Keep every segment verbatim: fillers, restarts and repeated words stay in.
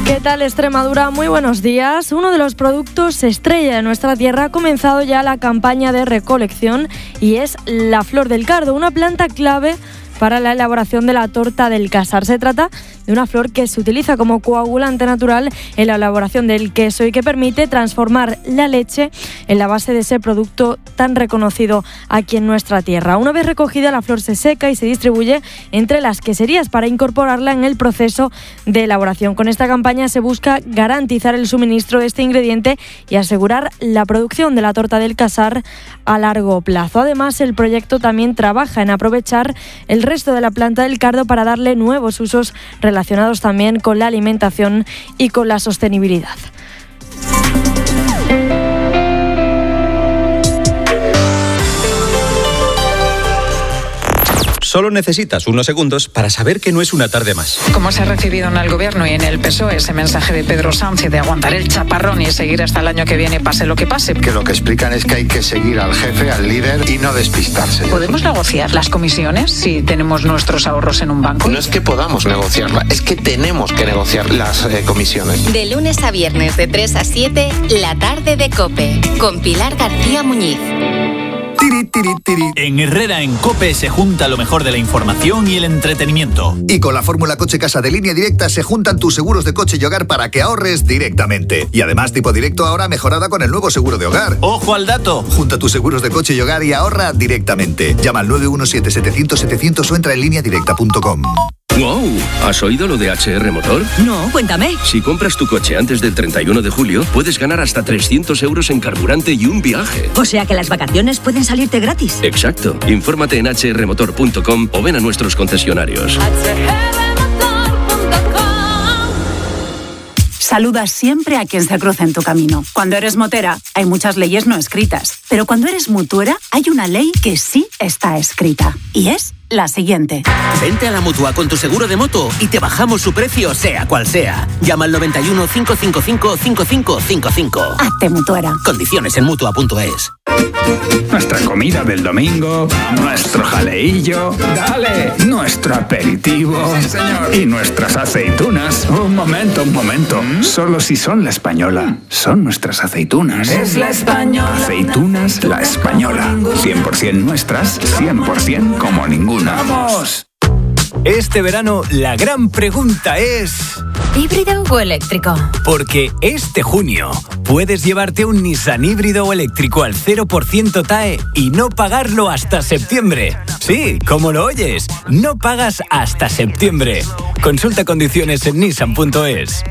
¿Qué tal, Extremadura? Muy buenos días. Uno de los productos estrella de nuestra tierra ha comenzado ya la campaña de recolección y es la flor del cardo, una planta clave para la elaboración de la torta del casar. Se trata de una flor que se utiliza como coagulante natural en la elaboración del queso y que permite transformar la leche en la base de ese producto tan reconocido aquí en nuestra tierra. Una vez recogida, la flor se seca y se distribuye entre las queserías para incorporarla en el proceso de elaboración. Con esta campaña se busca garantizar el suministro de este ingrediente y asegurar la producción de la torta del casar a largo plazo. Además, el proyecto también trabaja en aprovechar el resto de la planta del cardo para darle nuevos usos relacionados también con la alimentación y con la sostenibilidad. Solo necesitas unos segundos para saber que no es una tarde más. ¿Cómo se ha recibido en el Gobierno y en el P S O E ese mensaje de Pedro Sánchez de aguantar el chaparrón y seguir hasta el año que viene, pase lo que pase? Que lo que explican es que hay que seguir al jefe, al líder y no despistarse. ¿Podemos negociar las comisiones si tenemos nuestros ahorros en un banco? No es que podamos negociarla, es que tenemos que negociar las eh, comisiones. De lunes a viernes de tres a siete, la tarde de COPE, con Pilar García Muñiz. Tiri, tiri, tiri. En Herrera en COPE se junta lo mejor de la información y el entretenimiento. Y con la fórmula Coche Casa de Línea Directa se juntan tus seguros de coche y hogar para que ahorres directamente. Y además tipo directo ahora mejorada con el nuevo seguro de hogar. ¡Ojo al dato! Junta tus seguros de coche y hogar y ahorra directamente. Llama al nueve uno siete, setecientos, setecientos o entra en línea directa punto com. ¡Wow! ¿Has oído lo de H R Motor? No, cuéntame. Si compras tu coche antes del treinta y uno de julio, puedes ganar hasta trescientos euros en carburante y un viaje. O sea que las vacaciones pueden salirte gratis. Exacto. Infórmate en hache erre motor punto com o ven a nuestros concesionarios. Saluda siempre a quien se cruza en tu camino. Cuando eres motera, hay muchas leyes no escritas. Pero cuando eres mutuera, hay una ley que sí está escrita. Y es la siguiente. Vente a la Mutua con tu seguro de moto y te bajamos su precio, sea cual sea. Llama al noventa y uno, cinco cinco cinco, cinco cinco cinco cinco. Hazte mutuera. Condiciones en mutua punto es. Nuestra comida del domingo, nuestro jaleillo, dale, nuestro aperitivo, sí, señor. Y nuestras aceitunas. Un momento, un momento. ¿Mm? Solo si son la española. Son nuestras aceitunas. Es la española. Aceitunas La Española. cien por ciento nuestras, cien por ciento como ninguna. ¡Vamos! Este verano la gran pregunta es... ¿híbrido o eléctrico? Porque este junio puedes llevarte un Nissan híbrido o eléctrico al cero por ciento T A E y no pagarlo hasta septiembre. Sí, como lo oyes, no pagas hasta septiembre. Consulta condiciones en nissan punto es.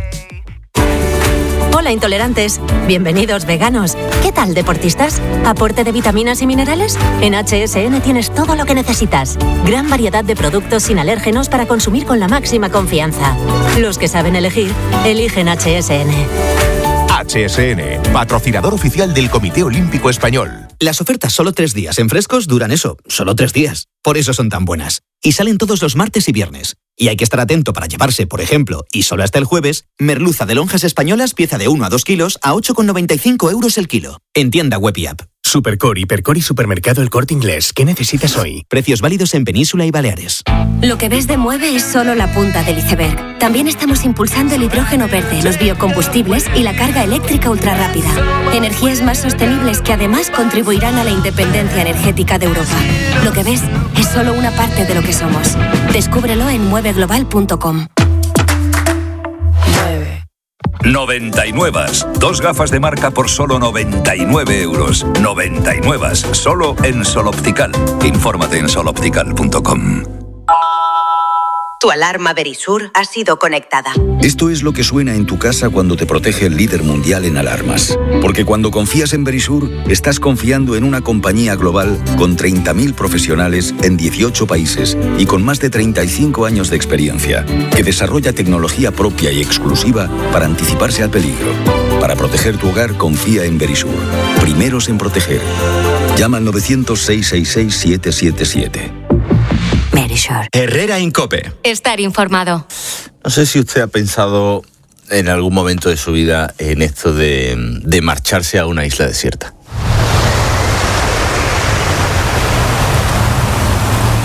Hola, intolerantes. Bienvenidos, veganos. ¿Qué tal, deportistas? ¿Aporte de vitaminas y minerales? En H S N tienes todo lo que necesitas. Gran variedad de productos sin alérgenos para consumir con la máxima confianza. Los que saben elegir, eligen H S N. H S N, patrocinador oficial del Comité Olímpico Español. Las ofertas solo tres días en frescos duran eso, solo tres días. Por eso son tan buenas. Y salen todos los martes y viernes. Y hay que estar atento para llevarse, por ejemplo, y solo hasta el jueves, merluza de lonjas españolas, pieza de uno a dos kilos, a ocho con noventa y cinco euros el kilo. En tienda web y app. Supercore, Hipercore y Supermercado El Corte Inglés. ¿Qué necesitas hoy? Precios válidos en Península y Baleares. Lo que ves de Mueve es solo la punta del iceberg. También estamos impulsando el hidrógeno verde, los biocombustibles y la carga eléctrica ultrarrápida. Energías más sostenibles que además contribuirán a la independencia energética de Europa. Lo que ves es solo una parte de lo que somos. Descúbrelo en mueve global punto com. noventa y nueve. Dos gafas de marca por solo noventa y nueve euros. noventa y nueve. Solo en Sol Optical. Infórmate en sol optical punto com. Tu alarma Verisur ha sido conectada. Esto es lo que suena en tu casa cuando te protege el líder mundial en alarmas. Porque cuando confías en Verisur, estás confiando en una compañía global con treinta mil profesionales en dieciocho países y con más de treinta y cinco años de experiencia, que desarrolla tecnología propia y exclusiva para anticiparse al peligro. Para proteger tu hogar, confía en Verisur. Primeros en proteger. Llama al novecientos, seiscientos sesenta y seis, siete siete siete. Verisur. Herrera Incope. Estar informado. No sé si usted ha pensado en algún momento de su vida en esto de, de marcharse a una isla desierta.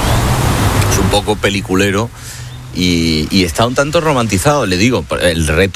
Es un poco peliculero y, y está un tanto romantizado, le digo. El reto